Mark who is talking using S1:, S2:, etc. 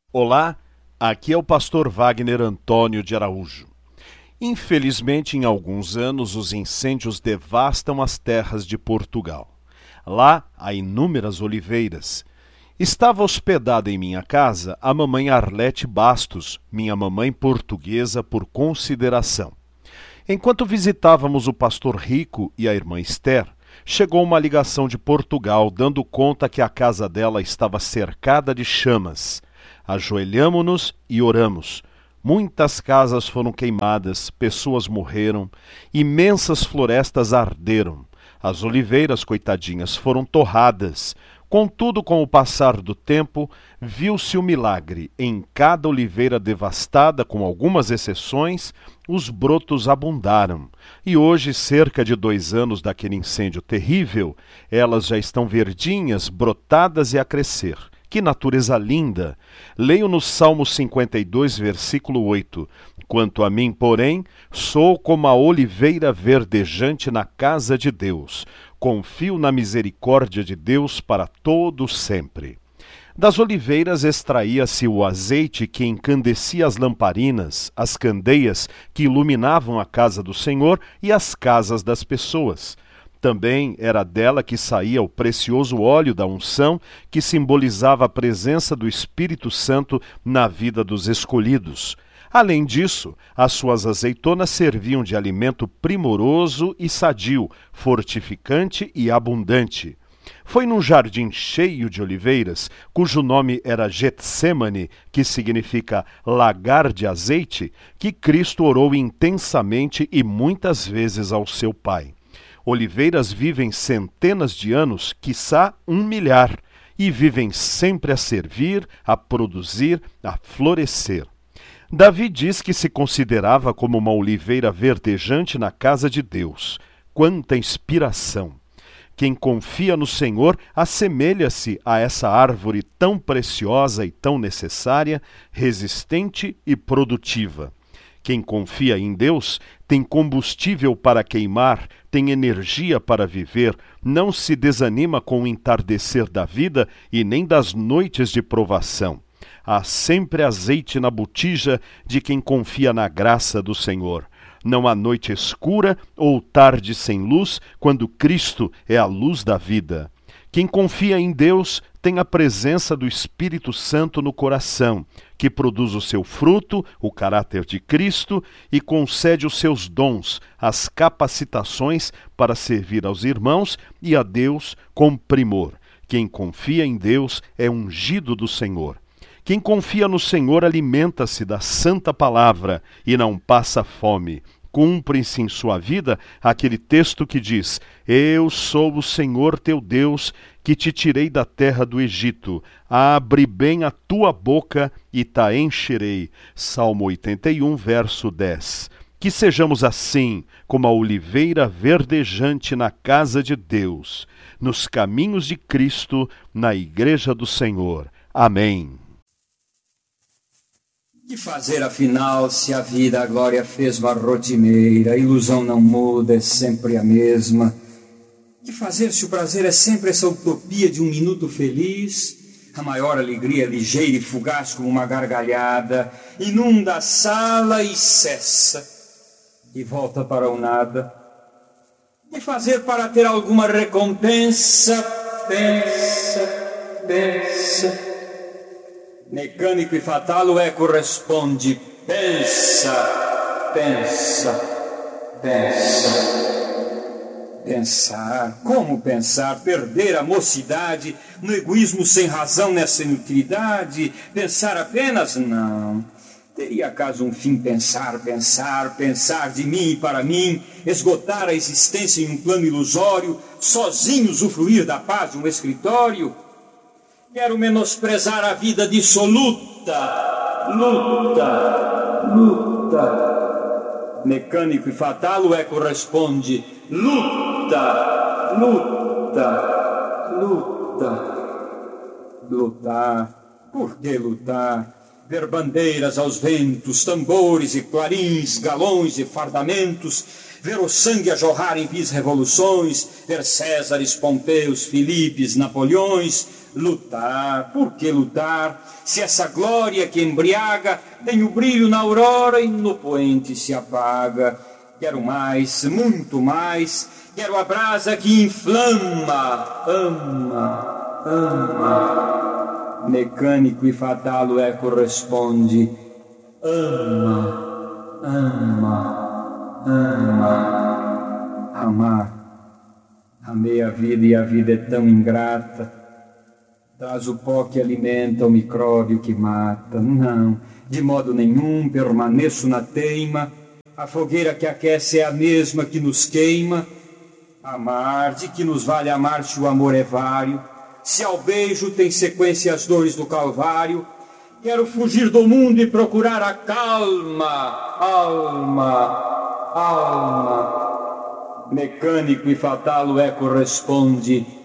S1: Olá, aqui é o pastor Wagner Antônio de Araújo. Infelizmente, em alguns anos, os incêndios devastam as terras de Portugal. Lá há inúmeras oliveiras. Estava hospedada em minha casa a mamãe Arlete Bastos, minha mamãe portuguesa por consideração. Enquanto visitávamos o pastor Rico e a irmã Esther, chegou uma ligação de Portugal dando conta que a casa dela estava cercada de chamas. Ajoelhamo-nos e oramos. Muitas casas foram queimadas, pessoas morreram, imensas florestas arderam. As oliveiras, coitadinhas, foram torradas. Contudo, com o passar do tempo, viu-se o milagre. Em cada oliveira devastada, com algumas exceções, os brotos abundaram. E hoje, cerca de 2 anos daquele incêndio terrível, elas já estão verdinhas, brotadas e a crescer. Que natureza linda! Leio no Salmo 52, versículo 8. Quanto a mim, porém, sou como a oliveira verdejante na casa de Deus. Confio na misericórdia de Deus para todo sempre. Das oliveiras extraía-se o azeite que encandecia as lamparinas, as candeias que iluminavam a casa do Senhor e as casas das pessoas. Também era dela que saía o precioso óleo da unção, que simbolizava a presença do Espírito Santo na vida dos escolhidos. Além disso, as suas azeitonas serviam de alimento primoroso e sadio, fortificante e abundante. Foi num jardim cheio de oliveiras, cujo nome era Getsêmane, que significa lagar de azeite, que Cristo orou intensamente e muitas vezes ao seu Pai. Oliveiras vivem centenas de anos, quiçá 1 milhar, e vivem sempre a servir, a produzir, a florescer. Davi diz que se considerava como uma oliveira verdejante na casa de Deus. Quanta inspiração! Quem confia no Senhor assemelha-se a essa árvore tão preciosa e tão necessária, resistente e produtiva. Quem confia em Deus tem combustível para queimar, tem energia para viver, não se desanima com o entardecer da vida e nem das noites de provação. Há sempre azeite na botija de quem confia na graça do Senhor. Não há noite escura ou tarde sem luz, quando Cristo é a luz da vida. Quem confia em Deus tem a presença do Espírito Santo no coração, que produz o seu fruto, o caráter de Cristo, e concede os seus dons, as capacitações para servir aos irmãos e a Deus com primor. Quem confia em Deus é ungido do Senhor. Quem confia no Senhor alimenta-se da santa palavra e não passa fome. Cumpre-se em sua vida aquele texto que diz: Eu sou o Senhor teu Deus, que te tirei da terra do Egito. Abre bem a tua boca e te encherei. Salmo 81, verso 10. Que sejamos assim, como a oliveira verdejante na casa de Deus, nos caminhos de Cristo, na igreja do Senhor. Amém.
S2: Que fazer afinal se a vida a glória fez uma rotineira, a ilusão não muda, é sempre a mesma? Que fazer se o prazer é sempre essa utopia de um minuto feliz? A maior alegria ligeira e fugaz como uma gargalhada, inunda a sala e cessa, e volta para o nada. Que fazer para ter alguma recompensa? Pensa. Mecânico e fatal o eco responde: pensa. Pensar, como pensar? Perder a mocidade no egoísmo sem razão, nessa inutilidade? Pensar apenas? Não. Teria acaso um fim pensar de mim e para mim, esgotar a existência em um plano ilusório, sozinho usufruir da paz de um escritório? Quero menosprezar a vida dissoluta. Luta. Mecânico e fatal o eco responde: luta. Lutar. Por que lutar? Ver bandeiras aos ventos, tambores e clarins, galões e fardamentos, ver o sangue a jorrar em vis revoluções, ver Césares, Pompeus, Filipes, Napoleões, Lutar, por que lutar? Se essa glória que embriaga tem o brilho na aurora e no poente se apaga. Quero mais, muito mais, quero a brasa que inflama. Ama, ama. Mecânico e fatal o eco responde. Ama, ama, ama. Amar. Amei a vida e a vida é tão ingrata. Traz o pó que alimenta, o micróbio que mata. Não, de modo nenhum permaneço na teima. A fogueira que aquece é a mesma que nos queima. Amar, de que nos vale amar se o amor é vário? Se ao beijo tem sequência as dores do calvário. Quero fugir do mundo e procurar a calma. Alma, alma. Mecânico e fatal o eco responde.